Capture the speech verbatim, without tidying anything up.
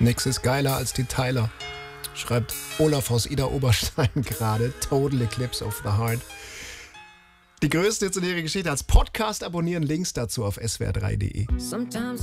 Nix ist geiler als die Tyler, schreibt Olaf aus Ida Oberstein gerade. Total Eclipse of the Heart. Die größte Hits in ihrer Geschichte als Podcast abonnieren. Links dazu auf s w r drei punkt d e.